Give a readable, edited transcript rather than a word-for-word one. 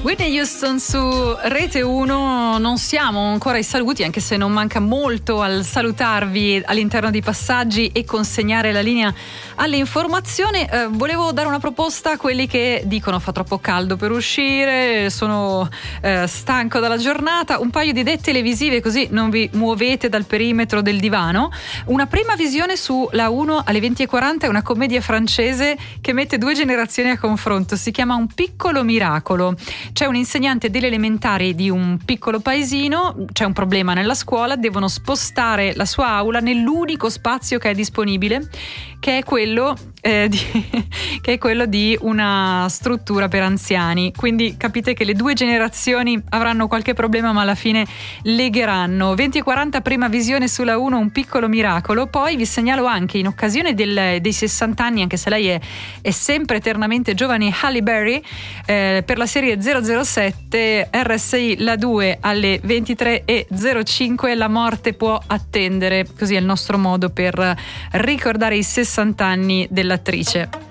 Whitney Houston su Rete 1, non siamo ancora ai saluti, anche se non manca molto al salutarvi all'interno di Passaggi e consegnare la linea all'informazione. Volevo dare una proposta a quelli che dicono fa troppo caldo per uscire, sono stanco dalla giornata, un paio di idee televisive così non vi muovete dal perimetro del divano. Una prima visione su La 1 alle 20:40 è una commedia francese che mette due generazioni a confronto, si chiama Un piccolo miracolo. C'è un insegnante delle elementari di un piccolo paesino, c'è un problema nella scuola, devono spostare la sua aula nell'unico spazio che è disponibile, che è quello di una struttura per anziani. Quindi capite che le due generazioni avranno qualche problema, ma alla fine legheranno. 20:40 prima visione sulla 1, Un piccolo miracolo. Poi vi segnalo anche, in occasione dei 60 anni, anche se lei è sempre eternamente giovane, Halle Berry, per la serie 007 RSI La 2 alle 23:05, La morte può attendere. Così è il nostro modo per ricordare i 60 anni dell'attrice.